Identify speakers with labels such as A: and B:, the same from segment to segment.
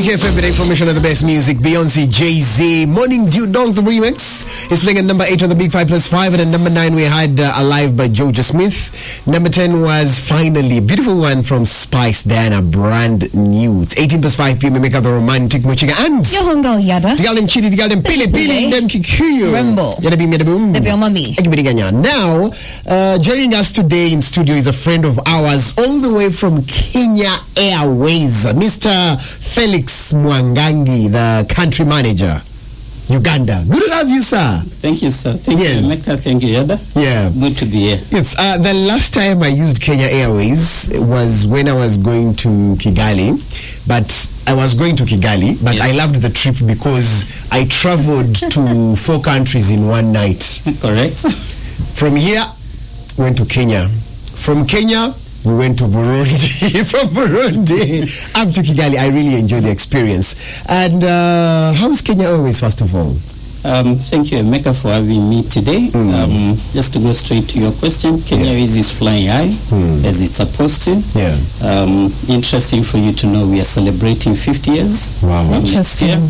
A: Week FM with information on the best music. Beyonce, Jay-Z, Morning Dew Dog, the remix is playing at number 8 on the Big 5 plus 5. And at number 9 we had Alive by Georgia Smith. Number 10 was Finally, a beautiful one from Spice, Diana, brand new. It's 18 plus 5 p.m. We make up the romantic Mochiga and
B: Yohongo Yada.
A: the Galem Chidi, the Galem Pili Pili, them Kikuyu.
B: Rembo.
A: Yada Bim Yada Boom.
B: The Mami.
A: Now, joining us today in studio is a friend of ours all the way from Kenya Airways, Mr. Felix Mwangangi, the country manager, Uganda. Good to have you, sir.
C: Thank you, sir. Thank you, Mecca. Thank you, Yada.
A: Yeah.
C: Good to be here.
A: Yes. The last time I used Kenya Airways was when I was going to Kigali. But I was going to Kigali, but yes. I loved the trip because I traveled to 4 countries in one night.
C: Correct.
A: From here, went to Kenya. From Kenya, we went to Burundi. From Burundi up to Kigali. I really enjoyed the experience. And how's Kenya Airways, first of all?
C: Thank you, Emeka, for having me today. Just to go straight to your question, Kenya Airways is flying high, as it's supposed to.
A: Yeah.
C: Interesting for you to know we are celebrating 50 years.
A: Wow.
B: Interesting.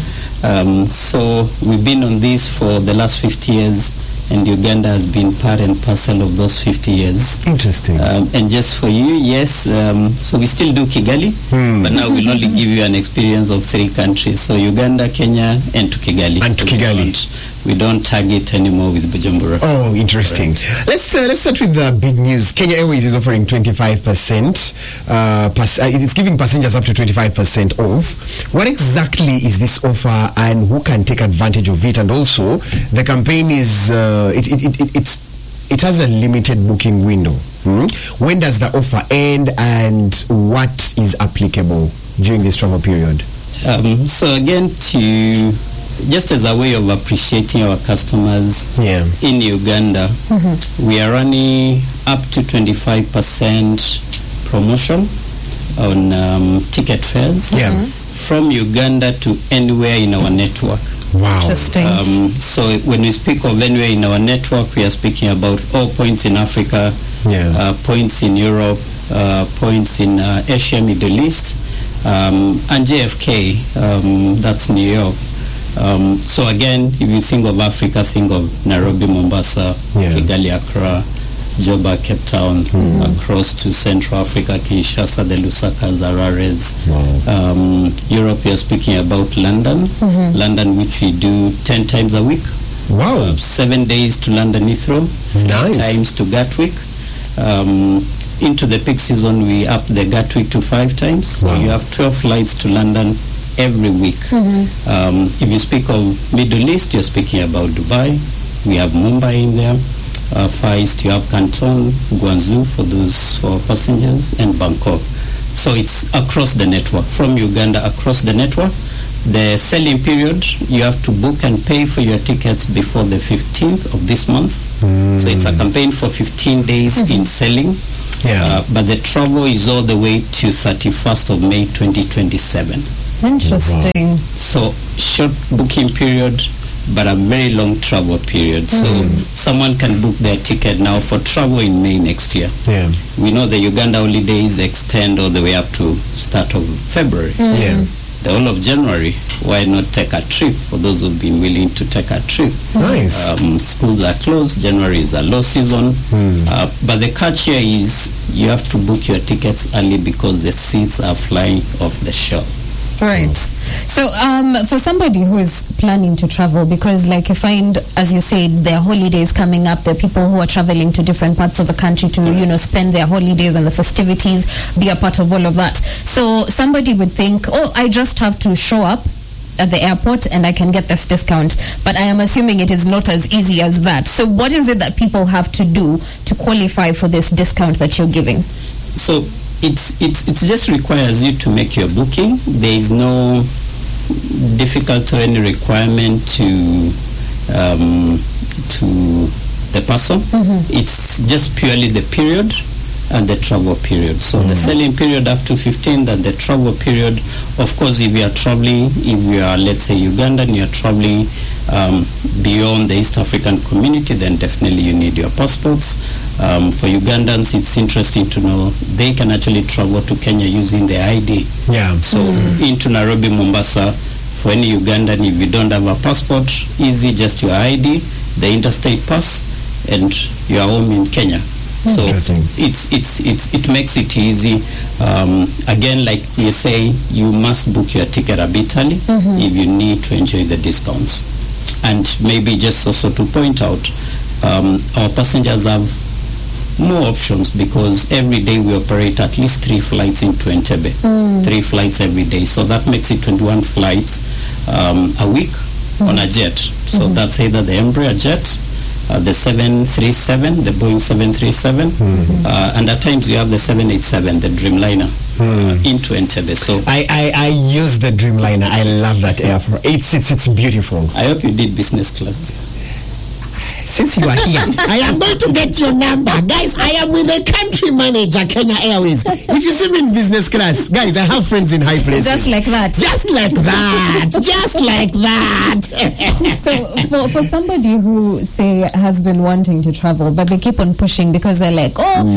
C: So we've been on this for the last 50 years. And Uganda has been part and parcel of those 50 years.
A: Interesting.
C: And just for you, yes, so we still do Kigali, but now we'll only give you an experience of 3 countries. So Uganda, Kenya, and to Kigali.
A: And to Kigali.
C: We don't target anymore with Bujumbura.
A: Oh, interesting. Right. Let's start with the big news. Kenya Airways is offering 25%. It's giving passengers up to 25% off. What exactly is this offer, and who can take advantage of it? And also, the campaign is it has a limited booking window. When does the offer end, and what is applicable during this travel period?
C: So again, just as a way of appreciating our customers in Uganda, we are running up to 25% promotion on ticket fares from Uganda to anywhere in our network.
A: Wow.
B: Interesting.
C: So when we speak of anywhere in our network, we are speaking about all points in Africa, points in Europe, points in Asia, Middle East, and JFK, that's New York. So again, if you think of Africa, think of Nairobi, Mombasa, Kigali, Accra, Juba, Cape Town, across to Central Africa, Kinshasa, the Lusaka, Zarares. Europe, you're speaking about London, London, which we do 10 times a week.
A: Wow.
C: 7 days to London Heathrow, 3 times to Gatwick. Into the peak season, we up the Gatwick to 5 times. So you have 12 flights to London every week. If you speak of Middle East, you're speaking about Dubai. We have Mumbai in there. Far East, you have Canton, Guangzhou for passengers, and Bangkok. So it's across the network, from Uganda across the network. The selling period, you have to book and pay for your tickets before the 15th of this month. So it's a campaign for 15 days in selling. But the travel is all the way to 31st of May 2027.
B: Interesting.
C: So short booking period, but a very long travel period. So someone can book their ticket now for travel in May next year. We know the Uganda holidays extend all the way up to start of February. The whole of January. Why not take a trip for those who've been willing to take a trip?
A: Nice.
C: Schools are closed. January is a low season. But the catch here is you have to book your tickets early because the seats are flying off the shelf.
B: Right. So for somebody who is planning to travel, because like you find, as you said, there are holidays coming up, there are people who are traveling to different parts of the country to, spend their holidays and the festivities, be a part of all of that. So somebody would think, I just have to show up at the airport and I can get this discount. But I am assuming it is not as easy as that. So what is it that people have to do to qualify for this discount that you're giving?
C: So it just requires you to make your booking. There is no difficult or any requirement to the person. It's just purely the period and the travel period. So the selling period up to 15th and the travel period, of course, if you are traveling, if you are, let's say, Ugandan, you are traveling beyond the East African community, then definitely you need your passports. For Ugandans, it's interesting to know they can actually travel to Kenya using their ID.
A: Yeah.
C: So into Nairobi, Mombasa, for any Ugandan, if you don't have a passport, easy, just your ID, the interstate pass, and you are home in Kenya. So it makes it easy. Again, like you say, you must book your ticket a bit early if you need to enjoy the discounts. And maybe just also to point out, our passengers have more options because every day we operate at least 3 flights into Entebbe. 3 flights every day. So that makes it 21 flights a week on a jet. So that's either the Embraer jet, the 737, the Boeing 737, and at times you have the 787, the Dreamliner, into Entebbe. So
A: I use the Dreamliner. I love that airport. It's beautiful.
C: I hope you did business class.
A: Since you are here, I am going to get your number. Guys, I am with the country manager, Kenya Airways. If you see me in business class, guys, I have friends in high places.
B: Just like that.
A: Just like that. Just like that.
B: So for somebody who, say, has been wanting to travel, but they keep on pushing because they're like,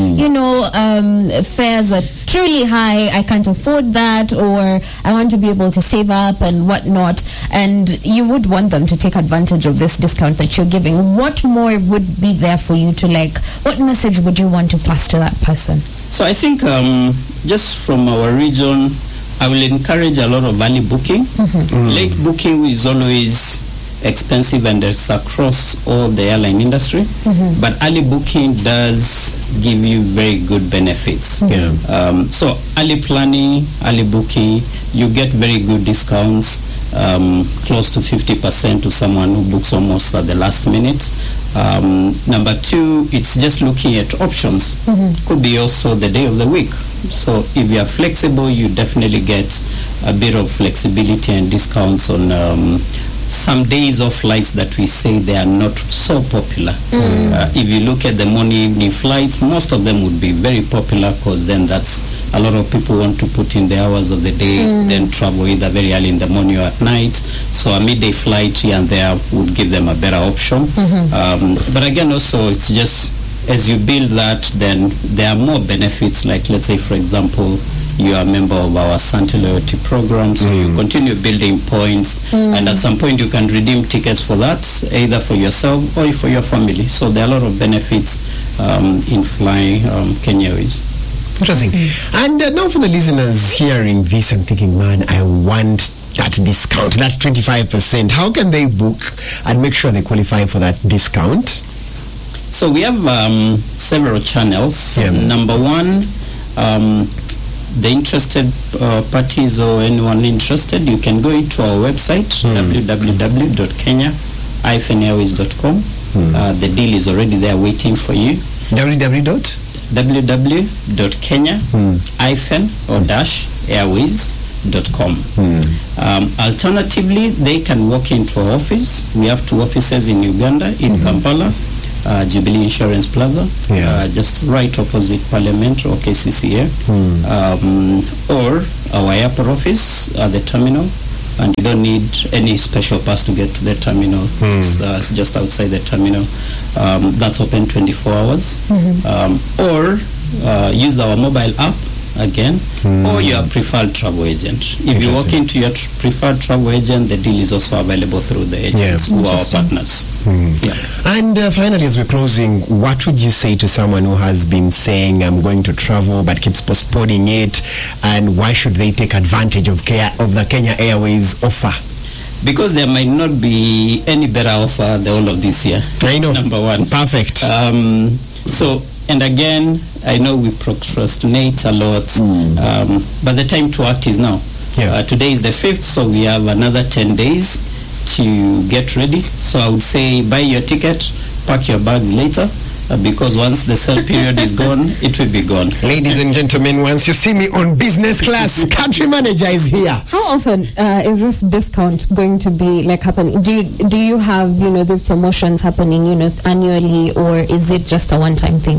B: fares are truly high, I can't afford that, or I want to be able to save up and whatnot, and you would want them to take advantage of this discount that you're giving. What more would be there for you to, like, what message would you want to pass to that person?
C: So I think just from our region, I will encourage a lot of early booking. Late booking is always expensive, and it's across all the airline industry. But early booking does give you very good benefits. So early planning, early booking, you get very good discounts. Close to 50% to someone who books almost at the last minute. Number 2, it's just looking at options. Could be also the day of the week. So if you are flexible, you definitely get a bit of flexibility and discounts on some days of flights that we say they are not so popular. If you look at the morning evening flights, most of them would be very popular because then that's a lot of people want to put in the hours of the day, then travel either very early in the morning or at night. So a midday flight here and there would give them a better option. But again, also, it's just as you build that, then there are more benefits. Like, let's say, for example, you are a member of our Sante Loyalty program, so you continue building points, and at some point you can redeem tickets for that, either for yourself or for your family. So there are a lot of benefits in flying Kenya Airways.
A: Interesting. And now for the listeners hearing this and thinking, man, I want that discount, that 25%. How can they book and make sure they qualify for that discount?
C: So we have several channels. Number 1, the interested parties or anyone interested, you can go into our website, www.kenya-airways.com. The deal is already there waiting for you. www.kenya-airways.com. Alternatively, they can walk into our office. We have 2 offices in Uganda, in Kampala, Jubilee Insurance Plaza, just right opposite Parliament or KCCA, or our airport office at the terminal. And you don't need any special pass to get to the terminal. It's just outside the terminal. That's open 24 hours. Or use our mobile app again, or your preferred travel agent. If you walk into your preferred travel agent, the deal is also available through the agents who are our partners.
A: And finally, as we're closing, what would you say to someone who has been saying, I'm going to travel, but keeps postponing it, and why should they take advantage of the Kenya Airways offer?
C: Because there might not be any better offer the whole of this year.
A: I know.
C: Number 1.
A: Perfect.
C: And again, I know we procrastinate a lot, but the time to act is now. Today is the 5th, so we have another 10 days to get ready. So I would say buy your ticket, pack your bags later, because once the sale period is gone, it will be gone.
A: Ladies and gentlemen, once you see me on business class, country manager is here.
B: How often is this discount going to be happening? Do you have these promotions happening annually, or is it just a one-time thing?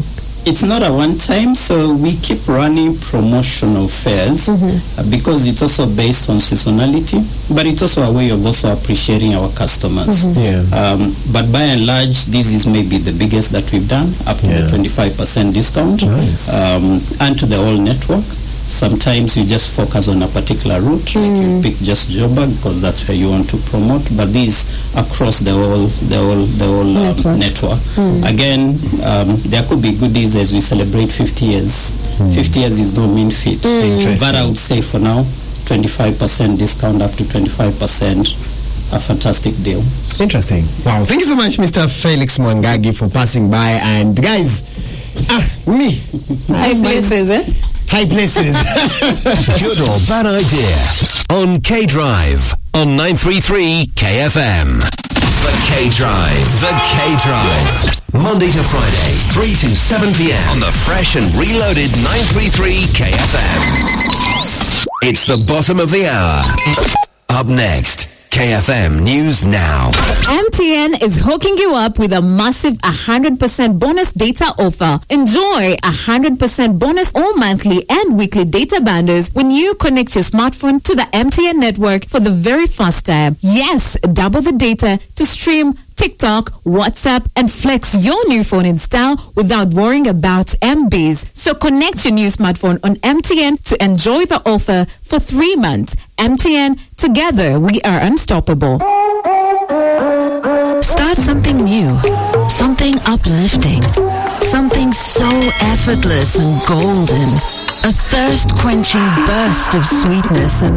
C: It's not a one-time, so we keep running promotional fairs because it's also based on seasonality, but it's also a way of also appreciating our customers. But by and large, this is maybe the biggest that we've done, up to the 25% discount, and to the whole network. Sometimes you just focus on a particular route, like you pick just Joburg because that's where you want to promote. But these across the whole network. Again, there could be goodies as we celebrate 50 years. 50 years is no mean feat. But I would say for now, 25% discount up to 25%. A fantastic deal.
A: Interesting. Wow. Thank you so much, Mr. Felix Mwangagi, for passing by. And guys, me.
B: High places,
A: High places.
D: Good or bad idea on K Drive on 933 KFM. The K Drive. Monday to Friday, 3 to 7 p.m. on the fresh and reloaded 933 KFM. It's the bottom of the hour. Up next, KFM News Now.
E: MTN is hooking you up with a massive 100% bonus data offer. Enjoy 100% bonus all monthly and weekly data bundles when you connect your smartphone to the MTN network for the very first time. Yes, double the data to stream TikTok, WhatsApp, and flex your new phone in style without worrying about MBs. So connect your new smartphone on MTN to enjoy the offer for 3 months. MTN, together we are unstoppable.
F: Start something new, something uplifting, something so effortless and golden. A thirst-quenching burst of sweetness and